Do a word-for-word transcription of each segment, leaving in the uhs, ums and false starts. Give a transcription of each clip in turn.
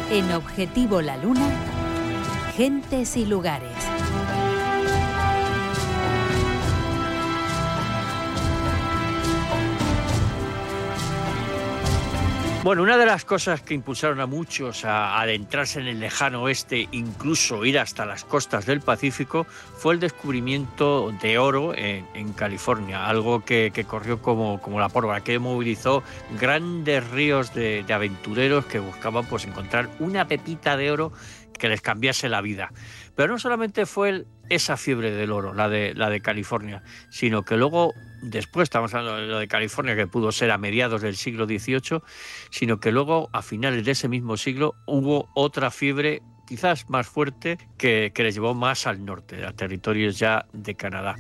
En Objetivo La Luna, gentes y lugares. Bueno, una de las cosas que impulsaron a muchos a adentrarse en el lejano oeste, incluso ir hasta las costas del Pacífico, fue el descubrimiento de oro en, en California, algo que, que corrió como, como la pólvora, que movilizó grandes ríos de, de aventureros que buscaban pues, encontrar una pepita de oro que les cambiase la vida. Pero no solamente fue el, esa fiebre del oro, la de, la de California, sino que luego, después estamos hablando de lo de California, que pudo ser a mediados del siglo dieciocho, sino que luego, a finales de ese mismo siglo, hubo otra fiebre quizás más fuerte que, que les llevó más al norte, a territorios ya de Canadá.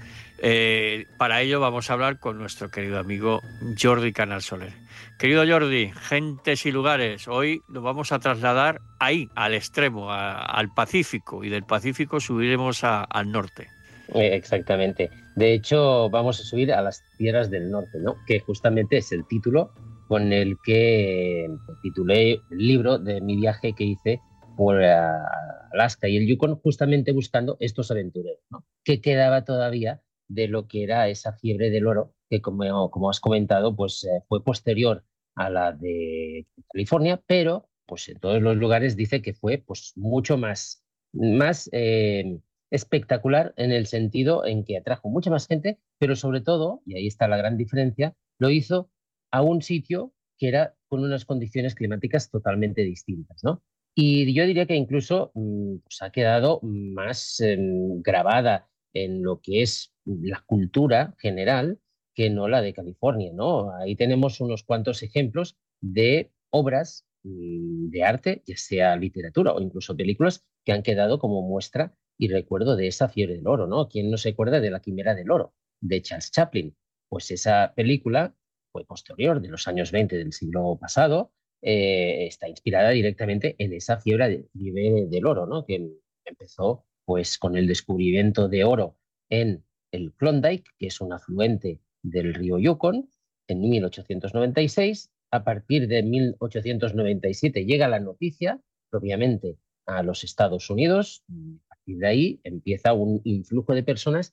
Eh, para ello vamos a hablar con nuestro querido amigo Jordi Canal Soler. Querido Jordi, gentes y lugares, hoy nos vamos a trasladar ahí, al extremo, a, al Pacífico, y del Pacífico subiremos a, al norte. Eh, exactamente. De hecho, vamos a subir a las tierras del norte, ¿no? Que justamente es el título con el que titulé el libro de mi viaje que hice por uh, Alaska y el Yukon, justamente buscando estos aventureros, ¿no? ¿Qué quedaba todavía de lo que era esa fiebre del oro que, como, como has comentado, pues eh, fue posterior a la de California, pero pues en todos los lugares dice que fue pues mucho más, más eh, espectacular en el sentido en que atrajo mucha más gente, pero sobre todo, y ahí está la gran diferencia, lo hizo a un sitio que era con unas condiciones climáticas totalmente distintas, ¿no? Y yo diría que incluso pues, ha quedado más eh, grabada en lo que es la cultura general que no la de California, ¿no? Ahí tenemos unos cuantos ejemplos de obras de arte, ya sea literatura o incluso películas, que han quedado como muestra y recuerdo de esa fiebre del oro, ¿no? ¿Quién no se acuerda de La Quimera del Oro, de Charles Chaplin? Pues esa película fue posterior, de los años veinte del siglo pasado, eh, está inspirada directamente en esa fiebre, de, fiebre del oro, ¿no? Que empezó pues con el descubrimiento de oro en el Klondike, que es un afluente del río Yukon, en mil ochocientos noventa y seis. A partir de mil ochocientos noventa y siete llega la noticia, propiamente a los Estados Unidos. A partir de ahí empieza un influjo de personas,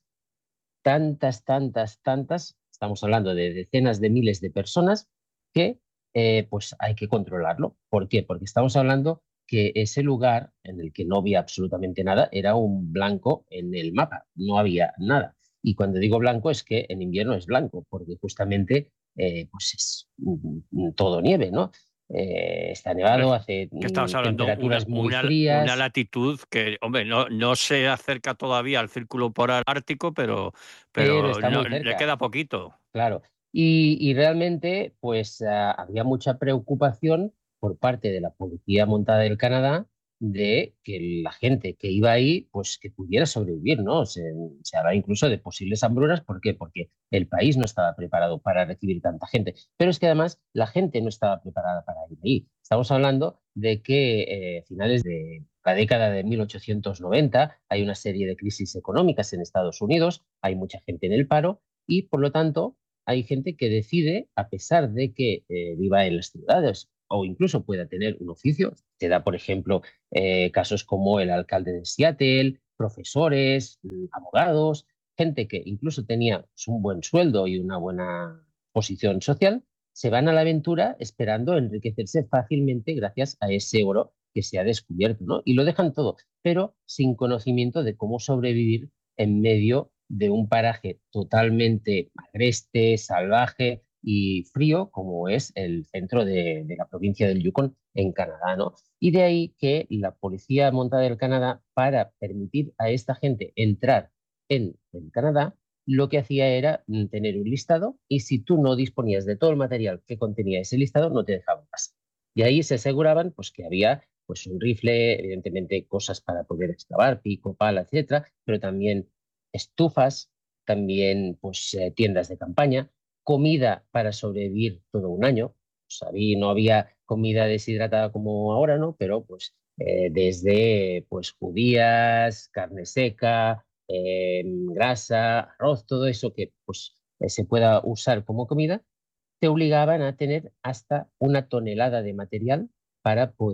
tantas, tantas, tantas, estamos hablando de decenas de miles de personas, que eh, pues hay que controlarlo. ¿Por qué? Porque estamos hablando que ese lugar en el que no había absolutamente nada era un blanco en el mapa, no había nada. Y cuando digo blanco es que en invierno es blanco, porque justamente eh, pues es mm, todo nieve, ¿no? Eh, está nevado, hace que estamos mm, hablando temperaturas una, muy una, frías. Una latitud que, hombre, no, no se acerca todavía al círculo polar ártico, pero, Pero pero está no, muy le cerca, queda poquito. claro. Y, y realmente, pues uh, había mucha preocupación por parte de la Policía Montada del Canadá de que la gente que iba ahí, pues que pudiera sobrevivir, ¿no? Se, se habla incluso de posibles hambrunas. ¿Por qué? Porque el país no estaba preparado para recibir tanta gente. Pero es que además la gente no estaba preparada para ir ahí. Estamos hablando de que eh, finales de la década de mil ochocientos noventa hay una serie de crisis económicas en Estados Unidos, hay mucha gente en el paro y, por lo tanto, hay gente que decide, a pesar de que eh, viva en las ciudades o incluso pueda tener un oficio, se da, por ejemplo, eh, casos como el alcalde de Seattle, profesores, abogados, gente que incluso tenía pues, un buen sueldo y una buena posición social, se van a la aventura esperando enriquecerse fácilmente gracias a ese oro que se ha descubierto, ¿no? Y lo dejan todo, pero sin conocimiento de cómo sobrevivir en medio de un paraje totalmente agreste, salvaje y frío, como es el centro de, de la provincia del Yukon en Canadá, ¿no? Y de ahí que la Policía Montada del Canadá, para permitir a esta gente entrar en, en Canadá, lo que hacía era tener un listado y si tú no disponías de todo el material que contenía ese listado, no te dejaban pasar. Y ahí se aseguraban pues, que había pues, un rifle, evidentemente cosas para poder excavar, pico, pala, etcétera, pero también estufas, también pues, eh, tiendas de campaña, comida para sobrevivir todo un año. Pues, ahí no había comida deshidratada como ahora, ¿no? Pero pues eh, desde pues, judías, carne seca, eh, grasa, arroz, todo eso que pues, eh, se pueda usar como comida, te obligaban a tener hasta una tonelada de material para poder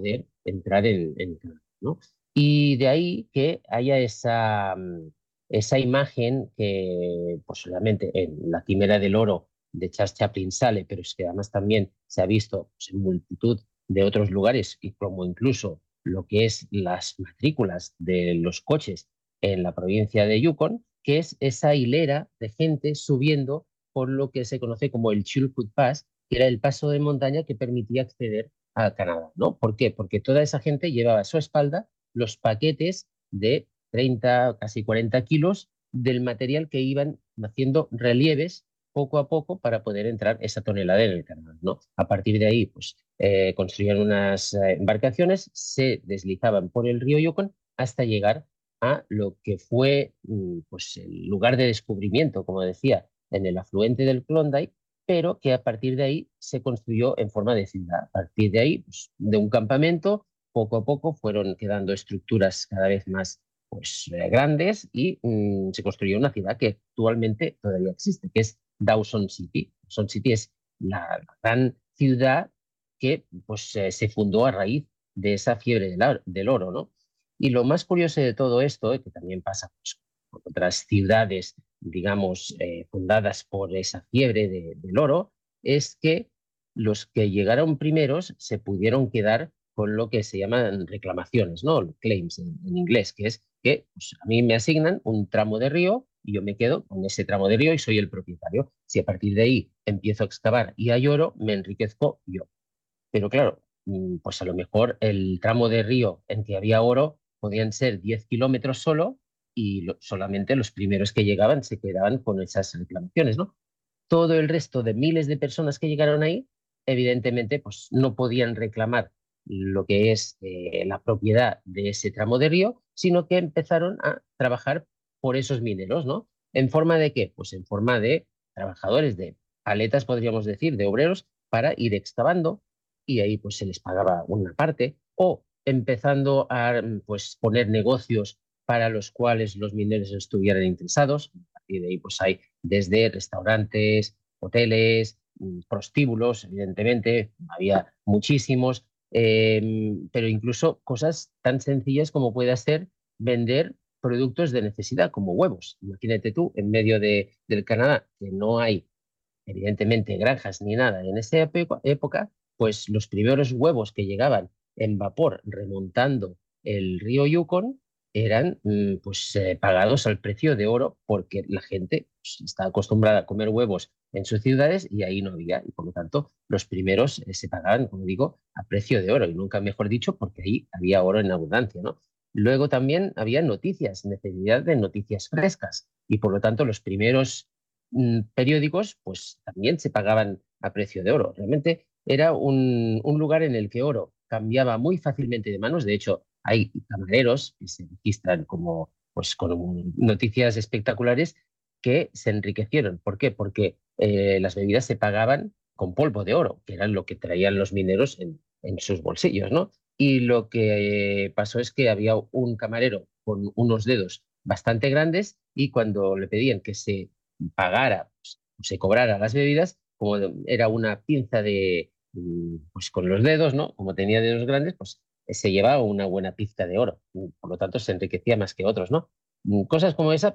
entrar en, en Canadá, ¿no? Y de ahí que haya esa, mm, esa imagen que posiblemente en La Quimera del Oro de Charles Chaplin sale, pero es que además también se ha visto pues, en multitud de otros lugares, y como incluso lo que es las matrículas de los coches en la provincia de Yukon, que es esa hilera de gente subiendo por lo que se conoce como el Chilkoot Pass, que era el paso de montaña que permitía acceder a Canadá, ¿no? ¿Por qué? Porque toda esa gente llevaba a su espalda los paquetes de treinta, casi cuarenta kilos del material que iban haciendo relieves poco a poco para poder entrar esa tonelada en el canal, ¿no? A partir de ahí, pues, eh, construían unas eh, embarcaciones, se deslizaban por el río Yukon hasta llegar a lo que fue mm, pues, el lugar de descubrimiento, como decía, en el afluente del Klondike, pero que a partir de ahí se construyó en forma de ciudad. A partir de ahí, pues, de un campamento, poco a poco fueron quedando estructuras cada vez más pues, eh, grandes y mm, se construyó una ciudad que actualmente todavía existe, que es Dawson City. Dawson City es la, la gran ciudad que pues, eh, se fundó a raíz de esa fiebre del, ar- del oro, ¿no? Y lo más curioso de todo esto, eh, que también pasa pues, con otras ciudades, digamos, eh, fundadas por esa fiebre de- del oro, es que los que llegaron primeros se pudieron quedar con lo que se llaman reclamaciones, ¿no? Claims en, en inglés, que es que pues, a mí me asignan un tramo de río y yo me quedo con ese tramo de río y soy el propietario. Si a partir de ahí empiezo a excavar y hay oro, me enriquezco yo. Pero claro, mm, pues a lo mejor el tramo de río en que había oro podían ser diez kilómetros solo y lo- solamente los primeros que llegaban se quedaban con esas reclamaciones, ¿no? Todo el resto de miles de personas que llegaron ahí, evidentemente, pues no podían reclamar lo que es eh, la propiedad de ese tramo de río, sino que empezaron a trabajar por esos mineros, ¿no? ¿En forma de qué? Pues en forma de trabajadores, de paletas, podríamos decir, de obreros, para ir excavando y ahí pues se les pagaba una parte, o empezando a pues poner negocios para los cuales los mineros estuvieran interesados. A partir de ahí pues hay desde restaurantes, hoteles, mm, prostíbulos, evidentemente, había muchísimos, eh, pero incluso cosas tan sencillas como puede ser vender productos de necesidad, como huevos. Imagínate tú, en medio de, del Canadá, que no hay, evidentemente, granjas ni nada en esa época, época, pues los primeros huevos que llegaban en vapor remontando el río Yukon eran mm, pues eh, pagados al precio de oro porque la gente pues, está acostumbrada a comer huevos en sus ciudades y ahí no había, y por lo tanto los primeros eh, se pagaban, como digo, a precio de oro, y nunca mejor dicho porque ahí había oro en abundancia, ¿no? Luego también había noticias, necesidad de noticias frescas, y por lo tanto los primeros mm, periódicos pues también se pagaban a precio de oro. Realmente era un, un lugar en el que oro cambiaba muy fácilmente de manos. De hecho, hay camareros que se registran como pues con un- noticias espectaculares que se enriquecieron. ¿Por qué? Porque eh, las bebidas se pagaban con polvo de oro, que era lo que traían los mineros en, en sus bolsillos, ¿no? Y lo que pasó es que había un camarero con unos dedos bastante grandes y cuando le pedían que se pagara, pues, se cobrara las bebidas, como era una pinza de, mm, pues con los dedos, ¿no? Como tenía dedos grandes, pues se llevaba una buena pizca de oro. Por lo tanto, se enriquecía más que otros, ¿no? Mm, Cosas como esa